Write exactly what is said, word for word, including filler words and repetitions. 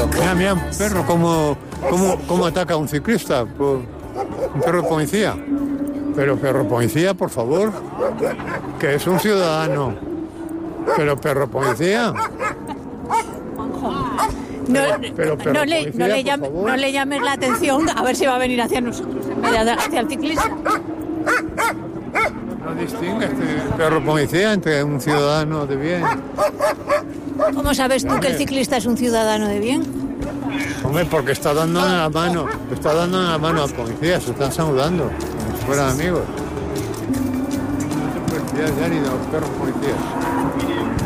Mira, mira, un perro, ¿cómo, cómo, cómo ataca a un ciclista? Pues, un perro de policía. Pero perro policía, por favor, que es un ciudadano. Pero perro policía. No, Pero, pero no, le, policía, no, le por llame- favor. no le llames la atención a ver si va a venir hacia nosotros en vez de hacia el ciclista. No distingue este perro policía entre un ciudadano de bien. ¿Cómo sabes tú que el ciclista es un ciudadano de bien? Hombre, porque está dando la mano, está dando la mano al policía, se están saludando, como si fueran amigos. No se puede fiar ya ni de los perros policías.